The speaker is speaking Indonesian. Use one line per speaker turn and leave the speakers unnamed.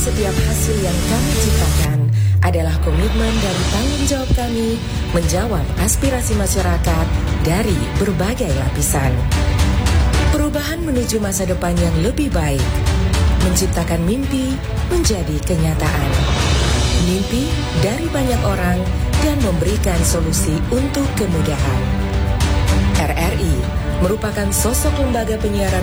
setiap hasil yang kami ciptakan adalah komitmen dari tanggung jawab kami menjawab aspirasi masyarakat dari berbagai lapisan. Perubahan menuju masa depan yang lebih baik, menciptakan mimpi menjadi kenyataan. Mimpi dari banyak orang dan memberikan solusi untuk kemudahan. RRI merupakan sosok lembaga penyiaran